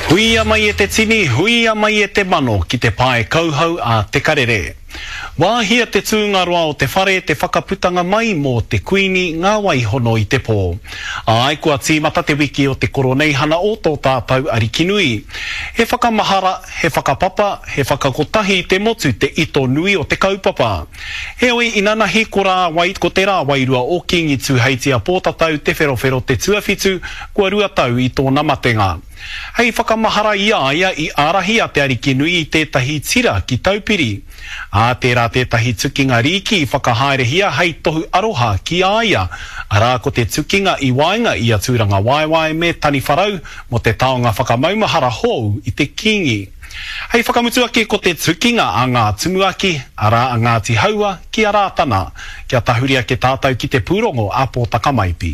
Huia mai e te tini, huia mai e te mano ki te pae kauhau a te karere. Wāhia te tūngaroa o te whare te whakaputanga mai mō te kuini ngā waihono i te pō. Ai kua tīmata te wiki o te koroneihana o tō tātou arikinui. He whakamahara, he whakapapa, he whakakotahi i te motu te ito nui o te kaupapa. He oi inanahi ko te rā wairua o kingi tū heitia pōtatau te wherowhero te tuawhitu kua ruatau i tō namatenga. Hei whakamahara ia i arahi a te arikinui i tētahi tira ki taupiri. A tērā tētahi tukinga riki i whakahaerehia hei tohu aroha ki aia. Arā ko te tukinga i wainga i a tūranga waiwai me tani wharau mo te taonga whakamaumahara hou i te kingi. Hei whakamutuaki ko te tukinga a ngā tumuaki, arā a Ngāti Haua ki a rātana. Kia tahuria ke tātou ki te pūrongo a pō takamaipi.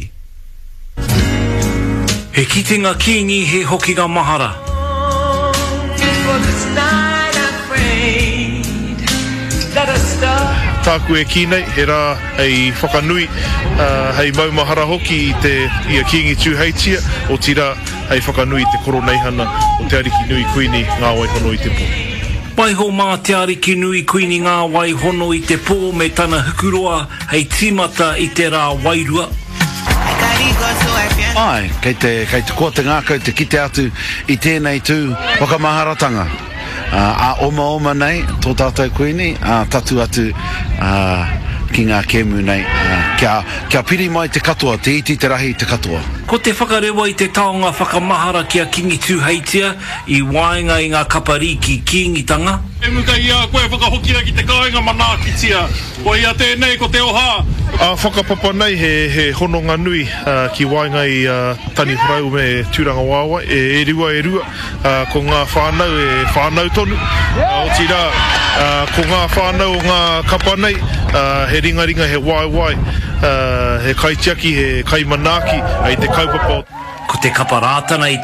He kitenga kingi he hoki ngā mahara. Tāku e kinei, he rā hei whakanui, hei maumahara hoki i a kingi tūheitia, o tira hei whakanui te koroneihana o te arikinui kuini ngā waihono i te pō. Waiho mā te arikinui kuini ngā waihono i te pō me tana hukuroa hei tīmata i te rā wairua. Ai, kei te koa te ngākau te kite atu i tēnei tū whakamaharatanga. A oma nei, tō tātou kuini, tatu atu ki ngā kēmu nei. Kia piri mai te katoa, te iti te rahi te katoa. Ko te whakarewa i te taonga whakamahara ki a kingi tūheitia i wainga i ngā kapariki kingitanga. E muka ia koe whakahokira ki te kāinga manakitia. Ko ia tēnei ko te oha. Whakapapa nei he hononga nui ki wainga i tani whrau me tūranga wāwai. E rua. Ko ngā whānau tonu. O tira, ko ngā whānau o ngā kapa nei. He ringaringa he waiwai. He kaitiaki, he kaimanaki. Ai te kaupapa. Ko te kapa rātana i